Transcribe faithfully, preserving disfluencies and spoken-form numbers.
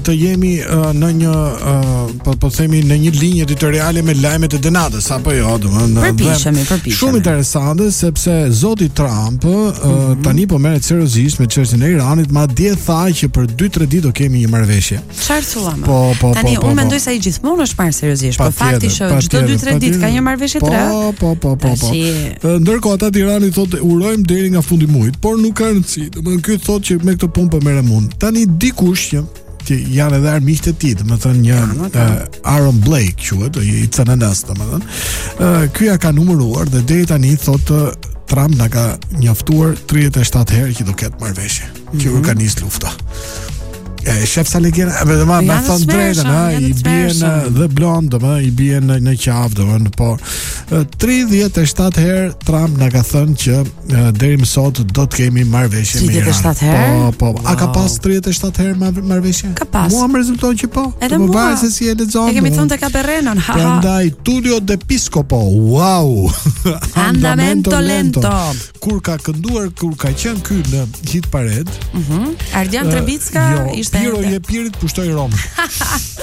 të jemi uh, në një uh, po po themi në një linjë editoriale me lajmet e Denatës apo jo, domethënë. Përpiqemi, përpiqemi. Shumë interesante sepse zoti Trump uh, mm-hmm. tani po merret seriozisht me çështjen e Iranit, madje tha që për dy tre ditë do kemi një marrëveshje. Çfarë thua më? Po, po, tani po, po, unë po. mendoj se ai gjithmonë është marrë seriozisht, Pa por fakti tjetër, që pa çdo dy tre tjetër, ditë pa ka një marrëveshje tre. Po, po, po, po, po. Tashi- Ndërkohë ata Tirani thotë urojmë deri nga fundi i muajit, por nuk ka rëndësi. Domethënë ky thotë që me këtë punë po merrem mund. Tani dikush që që janë edhe armiqtë e tij, domethënë një uh, Aaron Blake quhet, i C N N-s domethënë. Uh, ky ja ka numëruar dhe deri tani thotë Trump na ka njoftuar tridhjetë e shtatë herë që do ketë marrëveshje, mm-hmm. që ka nis lufta. E shef sa legjera, edhe më më thon drejtën, ha, i bien dhe blond, domethënë i bien në në qafë, domethënë, po tridhjetë e shtatë herë Trump na ka thënë që uh, deri më sot do të kemi marrëveshje me Iran. tridhjetë e shtatë herë? Po, po. Wow. A ka pas tridhjetë e shtatë herë mar- marrëveshje? Ka pas. Mua më rezulton që po. Edhe Më mua. varet se si e lexon. E kemi thënë tek Aberrenon, ha. Prandaj Tullio De Piscopo. Wow. Andamento lento. Kur ka kënduar, kur ka qenë ky në hit parade, Mhm. Ardian Trebicka jo, ishte Piro Jepirit pushtoi Roma.